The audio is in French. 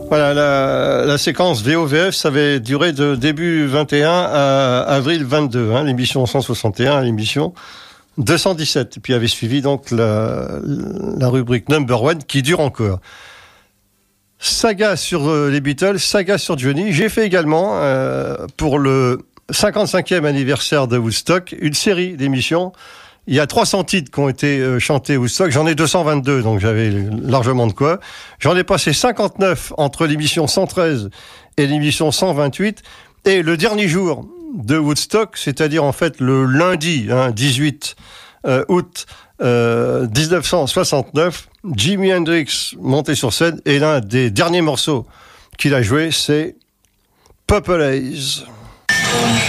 Voilà, la séquence VOVF, ça avait duré de début 21 à avril 22, l'émission 161, l'émission 217. Et puis avait suivi donc la rubrique Number One qui dure encore. Saga sur les Beatles, saga sur Johnny. J'ai fait également, pour le 55e anniversaire de Woodstock, une série d'émissions. Il y a 300 titres qui ont été chantés à Woodstock. J'en ai 222, donc j'avais largement de quoi. J'en ai passé 59 entre l'émission 113 et l'émission 128. Et le dernier jour de Woodstock, c'est-à-dire en fait le lundi 18 août 1969, Jimi Hendrix monté sur scène et l'un des derniers morceaux qu'il a joué, c'est Purple Haze.